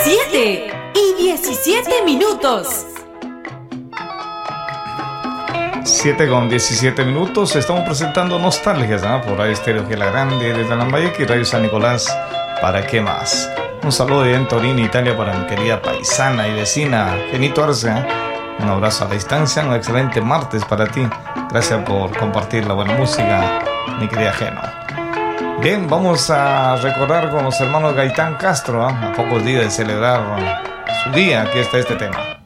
7:17. 7:17. Estamos presentando Nostalgias, por ahí Estéreo Gela Grande desde Lambayeque y Radio San Nicolás. ¿Para qué más? Un saludo de en Torino, Italia, para mi querida paisana y vecina Genito Arce. Un abrazo a la distancia, un excelente martes para ti. Gracias por compartir la buena música, mi querida Geno. Bien, vamos a recordar con los hermanos Gaitán Castro, a pocos días de celebrar su día. Aquí está este tema.